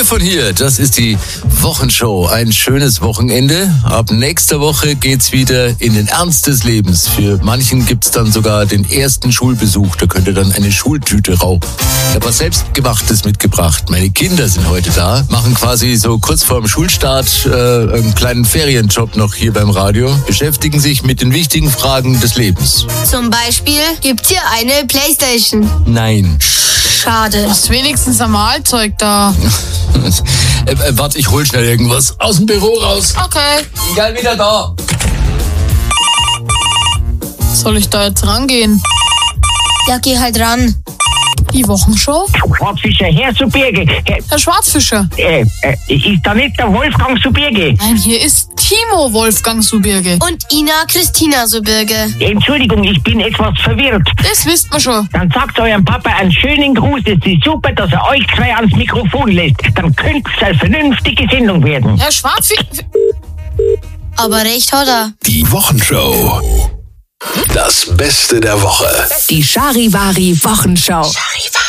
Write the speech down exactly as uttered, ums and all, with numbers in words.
von hier, das ist die Wochenshow. Ein schönes Wochenende. Ab nächster Woche geht's wieder in den Ernst des Lebens. Für manchen gibt's dann sogar den ersten Schulbesuch. Da könnt ihr dann eine Schultüte rauchen. Ich habe was Selbstgemachtes mitgebracht. Meine Kinder sind heute da, machen quasi so kurz vor dem Schulstart äh, einen kleinen Ferienjob noch hier beim Radio, beschäftigen sich mit den wichtigen Fragen des Lebens. Zum Beispiel, gibt's hier eine Playstation? Nein. Schade. Ist wenigstens ein Mahlzeug da. äh, äh, warte, ich hol schnell irgendwas aus dem Büro raus. Okay. Bin gleich wieder da. Soll ich da jetzt rangehen? Ja, geh halt ran. Die Wochenshow? Schwarzfischer, Herr Subirge. Herr, Herr Schwarzfischer. äh, äh, ist da nicht der Wolfgang Subirge? Nein, hier ist Timo Wolfgang Subirge. Und Ina Christina Subirge. Entschuldigung, ich bin etwas verwirrt. Das wisst man schon. Dann sagt eurem Papa einen schönen Gruß. Es ist super, dass er euch zwei ans Mikrofon lässt. Dann könnte es eine vernünftige Sendung werden. Herr Schwarzfischer. Aber recht hat er. Die Wochenshow. Das Beste der Woche. Die Charivari Wochenschau.